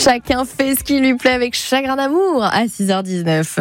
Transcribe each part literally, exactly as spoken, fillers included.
Chacun fait ce qui lui plaît avec Chagrin d'amour à six heures dix-neuf.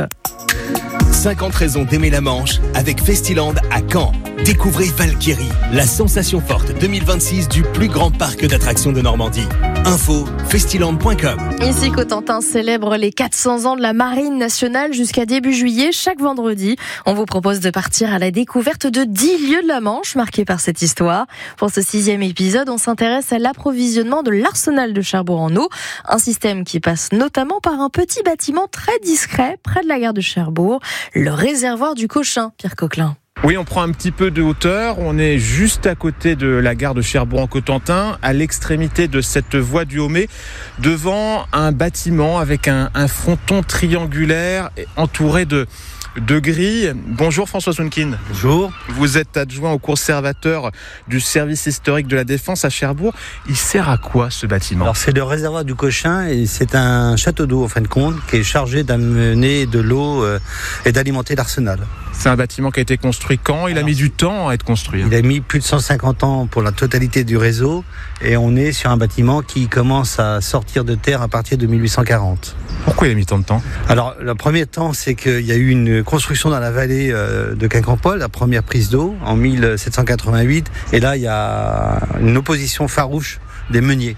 cinquante raisons d'aimer la Manche avec Festiland à Caen. Découvrez Valkyrie, la sensation forte deux mille vingt-six du plus grand parc d'attractions de Normandie. Info festiland point com. Ici, Cotentin célèbre les quatre cents ans de la Marine nationale jusqu'à début juillet. Chaque vendredi, on vous propose de partir à la découverte de dix lieux de la Manche marqués par cette histoire. Pour ce sixième épisode, on s'intéresse à l'approvisionnement de l'arsenal de Cherbourg en eau. Un système qui passe notamment par un petit bâtiment très discret près de la gare de Cherbourg, le réservoir du Cochin, Pierre Coquelin. Oui, on prend un petit peu de hauteur. On est juste à côté de la gare de Cherbourg-en-Cotentin, à l'extrémité de cette voie du Haumé, devant un bâtiment avec un, un fronton triangulaire entouré de, de grilles. Bonjour François Sounkin. Bonjour. Vous êtes adjoint au conservateur du service historique de la Défense à Cherbourg. Il sert à quoi ce bâtiment ? Alors c'est le réservoir du Cochin et c'est un château d'eau en fin de compte qui est chargé d'amener de l'eau euh, et d'alimenter l'arsenal. C'est un bâtiment qui a été construit quand ? Il Alors, a mis du temps à être construit. Il a mis plus de cent cinquante ans pour la totalité du réseau et on est sur un bâtiment qui commence à sortir de terre à partir de mille huit cent quarante. Pourquoi il a mis tant de temps ? Alors le premier temps, c'est qu'il y a eu une construction dans la vallée de Quincampoix, la première prise d'eau en mille sept cent quatre-vingt-huit, et là il y a une opposition farouche des meuniers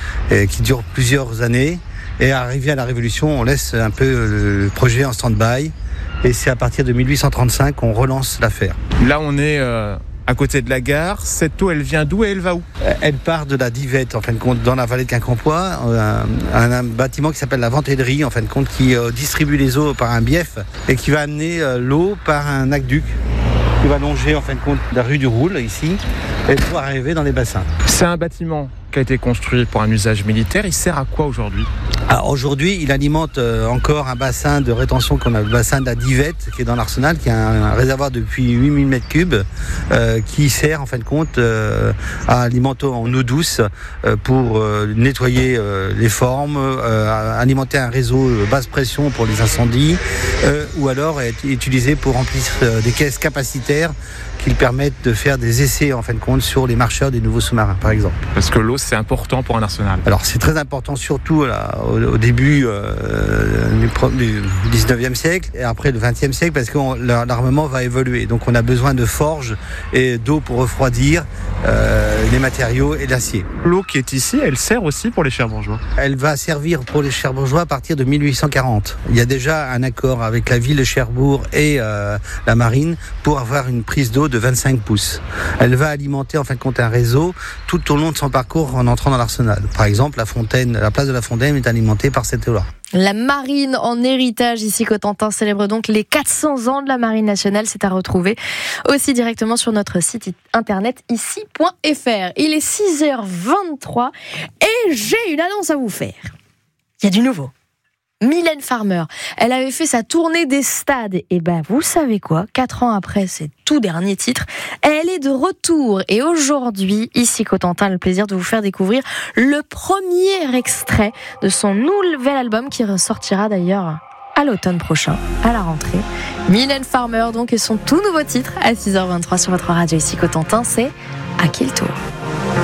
qui dure plusieurs années, et arrivé à la Révolution, on laisse un peu le projet en stand-by. Et c'est à partir de mille huit cent trente-cinq qu'on relance l'affaire. Là, on est euh, à côté de la gare. Cette eau, elle vient d'où et elle va où ? Elle part de la Divette, en fin de compte, dans la vallée de Quincampoix, un, un, un bâtiment qui s'appelle la Ventellerie, en fin de compte, qui euh, distribue les eaux par un bief et qui va amener euh, l'eau par un aqueduc qui va longer, en fin de compte, la rue du Roule, ici, et pour arriver dans les bassins. C'est un bâtiment qui a été construit pour un usage militaire. Il sert à quoi aujourd'hui ? Alors aujourd'hui, il alimente euh, encore un bassin de rétention qu'on a le bassin de la Divette, qui est dans l'arsenal, qui est un, un réservoir depuis huit mille mètres cubes, euh, qui sert en fin de compte euh, à alimenter en eau douce euh, pour euh, nettoyer euh, les formes, euh, alimenter un réseau basse pression pour les incendies, euh, ou alors être utilisé pour remplir euh, des caisses capacitaires qui permettent de faire des essais en fin de compte sur les marcheurs des nouveaux sous-marins, par exemple. Parce que l'eau, c'est important pour un arsenal. Alors c'est très important, surtout là, au, au début euh, du dix-neuvième siècle et après le vingtième siècle, parce que on, l'armement va évoluer. Donc on a besoin de forges et d'eau pour refroidir euh, les matériaux et l'acier. L'eau qui est ici, elle sert aussi pour les Cherbourgeois ? Elle va servir pour les Cherbourgeois à partir de mille huit cent quarante. Il y a déjà un accord avec la ville de Cherbourg et euh, la marine pour avoir une prise d'eau de vingt-cinq pouces. Elle va alimenter en fin de compte un réseau tout au long de son parcours en entrant dans l'arsenal. Par exemple, la fontaine, la place de la Fontaine est alimentée par cette eau-là. La marine en héritage ici, Cotentin célèbre donc les quatre cents ans de la marine nationale. C'est à retrouver aussi directement sur notre site internet ici point f r. Il est six heures vingt-trois et j'ai une annonce à vous faire. Il y a du nouveau. Mylène Farmer, elle avait fait sa tournée des stades. Et ben, vous savez quoi ? Quatre ans après ses tout derniers titres, elle est de retour. Et aujourd'hui, ici Cotentin, le plaisir de vous faire découvrir le premier extrait de son nouvel album qui ressortira d'ailleurs à l'automne prochain, à la rentrée. Mylène Farmer, donc, et son tout nouveau titre à six heures vingt-trois sur votre radio ici Cotentin, c'est « À qui le tour ?»